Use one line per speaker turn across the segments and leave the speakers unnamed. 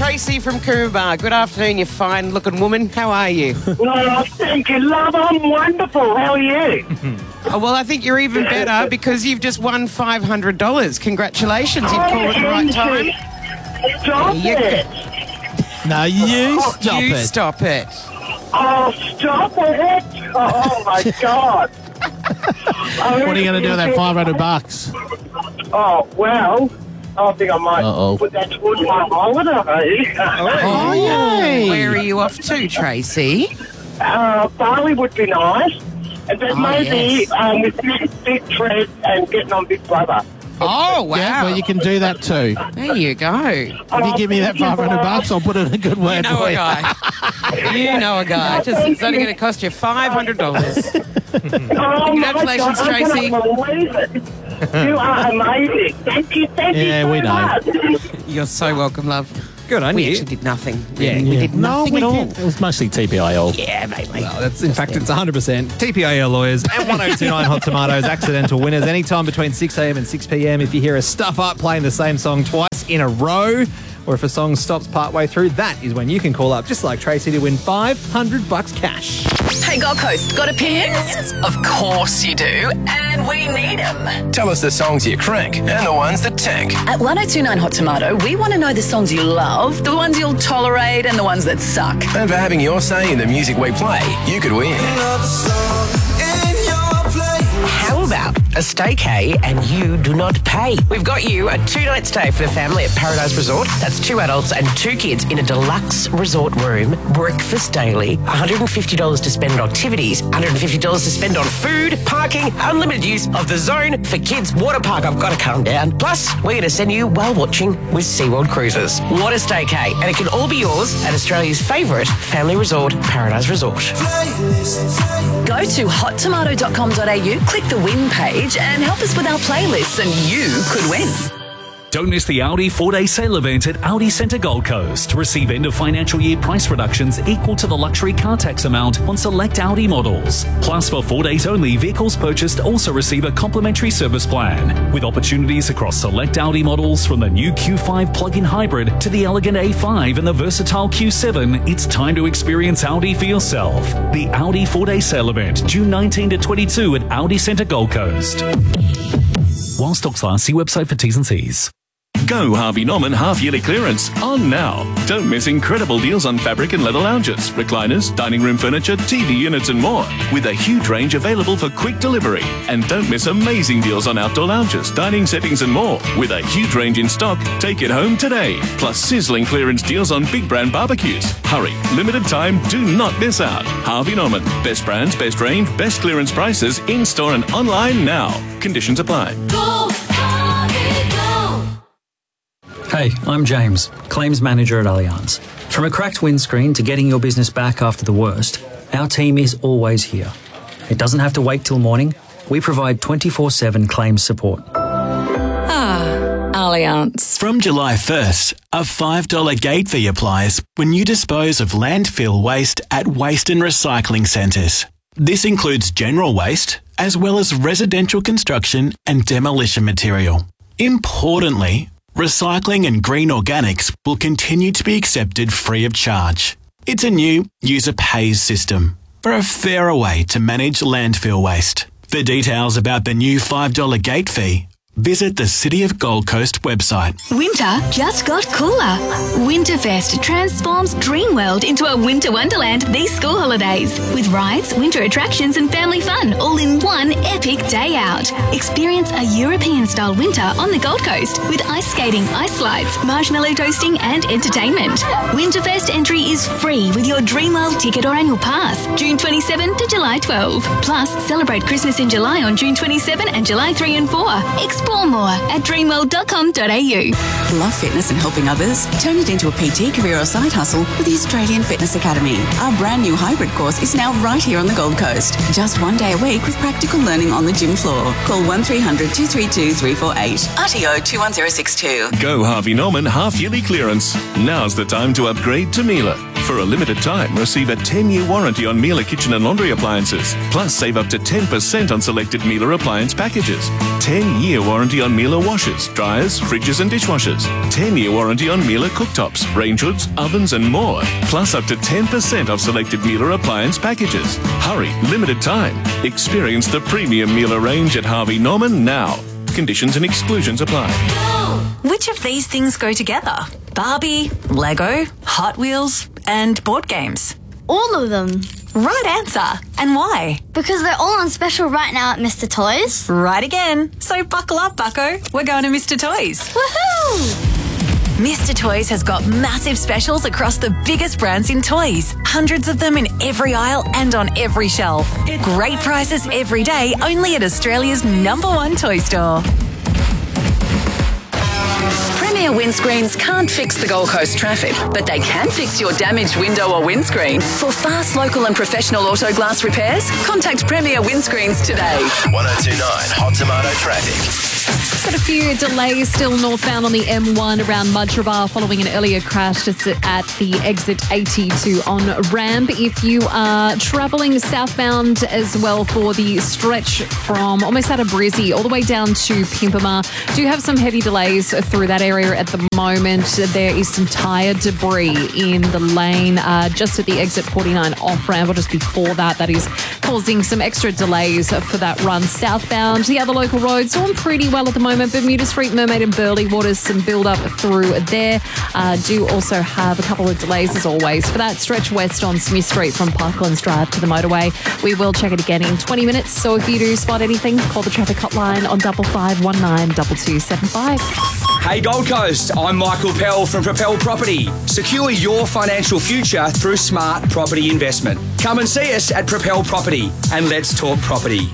Tracy from Coomera. Good afternoon, you fine-looking woman. How are you?
Oh, thank you, love. I'm wonderful. How are you?
Oh, well, I think you're even better because you've just won $500. Congratulations. You've called at the right time.
Stop it.
No, you stop
You
it.
stop it.
Oh, stop it. Oh, my God.
What are you going to do with that $500?
Oh, well, I think I might put that towards my holiday.
Oh,
yay.
Where are you off to, Tracy?
Bali would be nice. And then maybe with Big Fred and getting on Big Brother.
Oh, wow.
Yeah, well, you can do that too.
There you go.
If you give me that $500, I'll put it in a good word
You know
for
a
you.
guy. You know a guy. It's only going to cost you $500.
Oh,
Congratulations,
my God,
Tracy.
I can't believe it. You are amazing. Thank you so
we know.
much.
You're so welcome, love.
Good on
We
you.
actually did nothing.
Yeah,
we did nothing
we
at all.
did. It was mostly TPIL.
Yeah, mate.
Well, in fact, it's 100%. TPIL lawyers and 1029 Hot Tomatoes accidental winners anytime between 6 a.m. and 6 p.m. If you hear us stuff up playing the same song twice in a row, or if a song stops partway through, that is when you can call up, just like Tracy, to win $500 cash.
Hey, Gold Coast, got opinions? Of course you do, and we need them.
Tell us the songs you crank and the ones that tank.
At 1029 Hot Tomato, we want to know the songs you love, the ones you'll tolerate, and the ones that suck.
And for having your say in the music we play, you could win.
How about a staycay and you do not pay? We've got you a 2-night stay for the family at Paradise Resort. That's 2 adults and 2 kids in a deluxe resort room. Breakfast daily, $150 to spend on activities, $150 to spend on food, parking, unlimited use of the zone for kids. Water park, I've got to calm down. Plus, we're going to send you whale watching with SeaWorld Cruises. What a staycay. And it can all be yours at Australia's favourite family resort, Paradise Resort.
Go to hottomato.com.au, click the win page, and help us with our playlists, and you could win.
Don't miss the Audi 4-day sale event at Audi Centre Gold Coast. Receive end of financial year price reductions equal to the luxury car tax amount on select Audi models. Plus, for 4 days only, vehicles purchased also receive a complimentary service plan, with opportunities across select Audi models from the new Q5 plug-in hybrid to the elegant A5 and the versatile Q7. It's time to experience Audi for yourself. The Audi 4-day sale event, June 19 to 22 at Audi Centre Gold Coast. While stocks last, see website for T's and C's.
Go Harvey Norman half-yearly clearance on now. Don't miss incredible deals on fabric and leather lounges, recliners, dining room furniture, TV units and more, with a huge range available for quick delivery. And don't miss amazing deals on outdoor lounges, dining settings and more, with a huge range in stock. Take it home today. Plus sizzling clearance deals on big brand barbecues. Hurry, limited time, do not miss out. Harvey Norman, best brands, best range, best clearance prices, in-store and online now. Conditions apply.
Go, Harvey, go!
Hey, I'm James, Claims Manager at Allianz. From a cracked windscreen to getting your business back after the worst, our team is always here. It doesn't have to wait till morning. We provide 24/7 claims support.
Allianz.
From July 1st, a $5 gate fee applies when you dispose of landfill waste at waste and recycling centres. This includes general waste, as well as residential construction and demolition material. Importantly, recycling and green organics will continue to be accepted free of charge. It's a new user pays system for a fairer way to manage landfill waste. For details about the new $5 gate fee, visit the City of Gold Coast website.
Winter just got cooler. Winterfest transforms Dreamworld into a winter wonderland these school holidays, with rides, winter attractions and family fun all in one epic day out. Experience a European-style winter on the Gold Coast with ice skating, ice slides, marshmallow toasting and entertainment. Winterfest entry is free with your Dreamworld ticket or annual pass, June 27 to July 12. Plus, celebrate Christmas in July on June 27 and July 3 and 4. Explore more at dreamworld.com.au.
Love fitness and helping others? Turn it into a PT career or side hustle with the Australian Fitness Academy. Our brand new hybrid course is now right here on the Gold Coast. Just 1 day a week with practical learning on the gym floor. Call 1300 232 348. RTO 21062.
Go Harvey Norman half-yearly clearance. Now's the time to upgrade to Miele. For a limited time, receive a 10-year warranty on Miele kitchen and laundry appliances. Plus, save up to 10% on selected Miele appliance packages. 10-year warranty on Miele washers, dryers, fridges and dishwashers. 10-year warranty on Miele cooktops, range hoods, ovens and more. Plus, up to 10% off selected Miele appliance packages. Hurry, limited time. Experience the premium Miele range at Harvey Norman now. Conditions and exclusions apply.
Which of these things go together? Barbie, Lego, Hot Wheels, and board games?
All of them.
Right answer. And why?
Because they're all on special right now at Mr. Toys.
Right again. So buckle up, bucko. We're going to Mr. Toys.
Woohoo!
Mr. Toys has got massive specials across the biggest brands in toys. Hundreds of them in every aisle and on every shelf. Great prices every day, only at Australia's #1 toy store.
Premier Windscreens can't fix the Gold Coast traffic, but they can fix your damaged window or windscreen. For fast, local and professional auto glass repairs, contact Premier Windscreens today.
1029 Hot Tomato traffic.
Got a few delays still northbound on the M1 around Mudgeeraba following an earlier crash just at the exit 82 on ramp. If you are travelling southbound as well for the stretch from almost out of Brizzy all the way down to Pimpama, do have some heavy delays through that area at the moment. There is some tyre debris in the lane just at the exit 49 off ramp or just before that. That is causing some extra delays for that run southbound. The other local roads doing pretty well at the moment. Bermuda Street, Mermaid and Burleigh Waters, some build up through there. Do also have a couple of delays as always for that stretch west on Smith Street from Parklands Drive to the motorway. We will check it again in 20 minutes. So if you do spot anything, call the traffic hotline on 5519 2275.
Hey Gold Coast, I'm Michael Pell from Propel Property. Secure your financial future through smart property investment. Come and see us at Propel Property and let's talk property.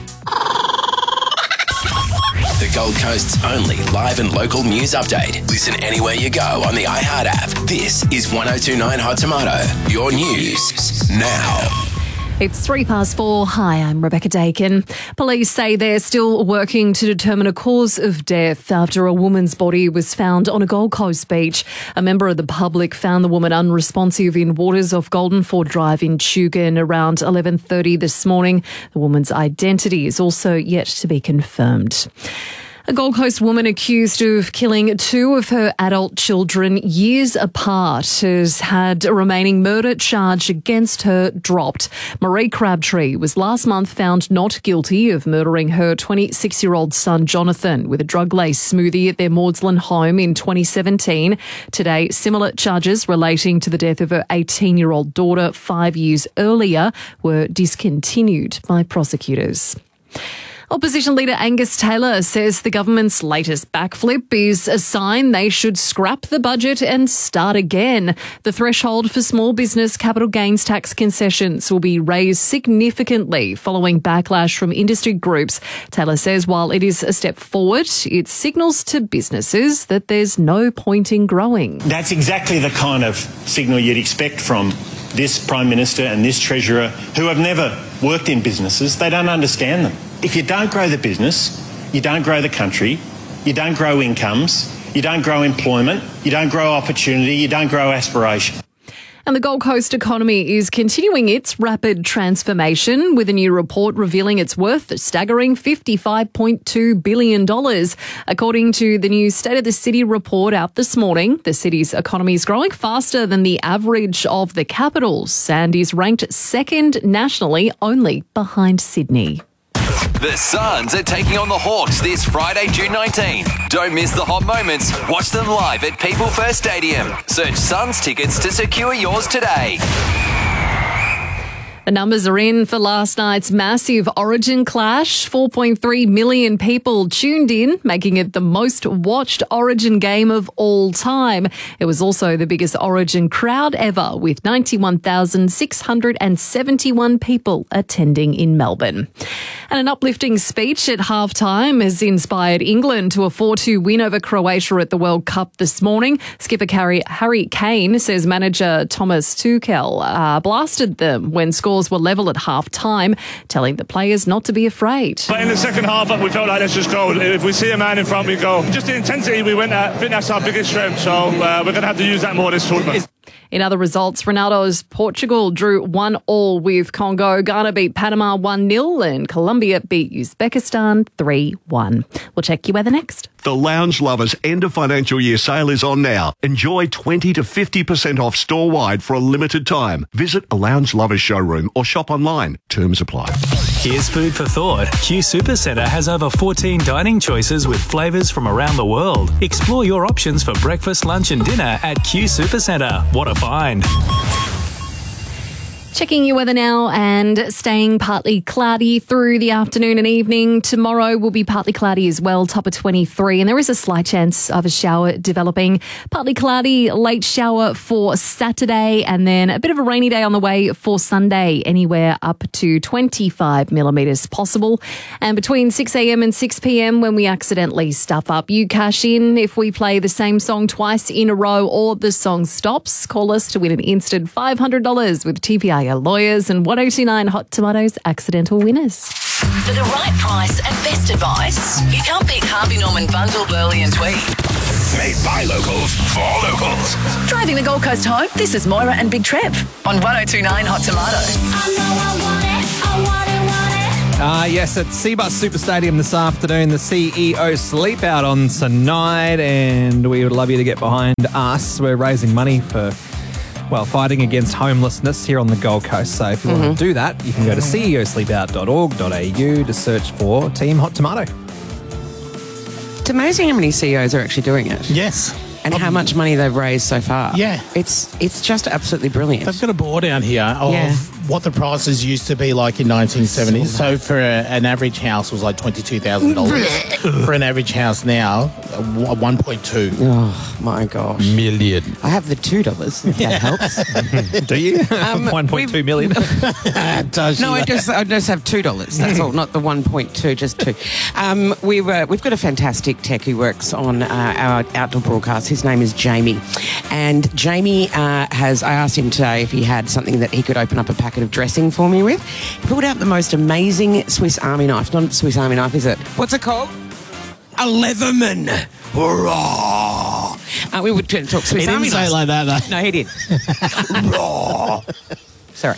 The Gold Coast's only live and local news update. Listen anywhere you go on the iHeart app. This is 1029 Hot Tomato. Your news now.
It's 4:03. Hi, I'm Rebecca Dakin. Police say they're still working to determine a cause of death after a woman's body was found on a Gold Coast beach. A member of the public found the woman unresponsive in waters off Goldenford Drive in Tugun around 11:30 this morning. The woman's identity is also yet to be confirmed. A Gold Coast woman accused of killing two of her adult children years apart has had a remaining murder charge against her dropped. Marie Crabtree was last month found not guilty of murdering her 26-year-old son Jonathan with a drug-laced smoothie at their Maudslin home in 2017. Today, similar charges relating to the death of her 18-year-old daughter 5 years earlier were discontinued by prosecutors. Opposition leader Angus Taylor says the government's latest backflip is a sign they should scrap the budget and start again. The threshold for small business capital gains tax concessions will be raised significantly following backlash from industry groups. Taylor says while it is a step forward, it signals to businesses that there's no point in growing.
That's exactly the kind of signal you'd expect from this Prime Minister and this Treasurer who have never worked in businesses. They don't understand them. If you don't grow the business, you don't grow the country, you don't grow incomes, you don't grow employment, you don't grow opportunity, you don't grow aspiration.
And the Gold Coast economy is continuing its rapid transformation with a new report revealing it's worth a staggering $55.2 billion. According to the new State of the City report out this morning, the city's economy is growing faster than the average of the capitals and is ranked second nationally, only behind Sydney.
The Suns are taking on the Hawks this Friday, June 19. Don't miss the hot moments. Watch them live at People First Stadium. Search Suns tickets to secure yours today.
The numbers are in for last night's massive Origin clash. 4.3 million people tuned in, making it the most watched Origin game of all time. It was also the biggest Origin crowd ever, with 91,671 people attending in Melbourne. And an uplifting speech at halftime has inspired England to a 4-2 win over Croatia at the World Cup this morning. Skipper Harry Kane says manager Thomas Tuchel blasted them when scores were level at half-time, telling the players not to be afraid.
But in the second half, we felt like let's just go. If we see a man in front, we go. Just the intensity we went at, I think that's our biggest strength, so we're going to have to use that more this tournament.
In other results, Ronaldo's Portugal drew 1-1 with Congo. Ghana beat Panama 1-0 and Colombia beat Uzbekistan 3-1. We'll check your weather next.
The Lounge Lovers end of financial year sale is on now. Enjoy 20 to 50% off store-wide for a limited time. Visit a Lounge Lovers showroom or shop online. Terms apply.
Here's food for thought. Q Supercentre has over 14 dining choices with flavours from around the world. Explore your options for breakfast, lunch and dinner at Q Supercentre. What a find.
Checking your weather now and staying partly cloudy through the afternoon and evening. Tomorrow will be partly cloudy as well, top of 23, and there is a slight chance of a shower developing. Partly cloudy, late shower for Saturday, and then a bit of a rainy day on the way for Sunday, anywhere up to 25 millimetres possible. And between 6 a.m. and 6 p.m, when we accidentally stuff up, you cash in if we play the same song twice in a row or the song stops. Call us to win an instant $500 with TPIA Lawyers and 1029 Hot Tomatoes accidental winners.
For the right price and best advice, you can't beat Harvey Norman Bundle, Burley and Tweed.
Made by locals for locals.
Driving the Gold Coast home, this is Moira and Big Trev on 1029 Hot Tomato.
Yes, at Seabus Super Stadium this afternoon, the CEO Sleep Out on tonight, and we would love you to get behind us. We're raising money for, well, fighting against homelessness here on the Gold Coast. So if you want to do that, you can go to ceosleepout.org.au to search for Team Hot Tomato.
It's amazing how many CEOs are actually doing it.
Yes.
And how much money they've raised so far.
Yeah.
It's just absolutely brilliant.
They've got a board down here of what the prices used to be like in 1970s. So for an average house was like $22,000. For an average house now, 1.2.
Oh my gosh.
Million.
I have the $2 if that helps.
Do you? 1.2 million.
No, I just have $2. That's all, not the 1.2, just 2. We've got a fantastic tech who works on our outdoor broadcast. His name is Jamie, and Jamie I asked him today if he had something that he could open up a packet of dressing for me with. He pulled out the most amazing Swiss Army knife. Not a Swiss Army knife, is it? What's it called? A Leatherman. Hurrah! We would talk Swiss Army
knife. He didn't say it like that, though.
No, he did. Hurrah! Sorry.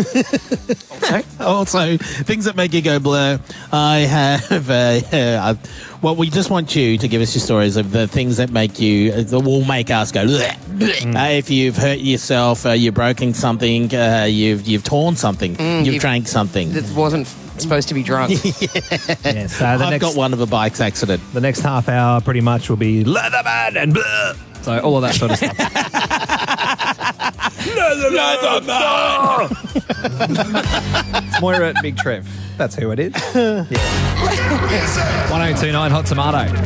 Also, things that make you go blur. I have well, we just want you to give us your stories of the things that make you, that will make us go bleh. If you've hurt yourself, you've broken something, you've torn something, you've drank something
that wasn't supposed to be drunk.
Yeah, so
I've got one of a bike's accident.
The next half hour pretty much will be Leatherman and bleh. So all of that sort of stuff. It's Moira at Big Trev. That's who it is. 1029 Hot Tomato.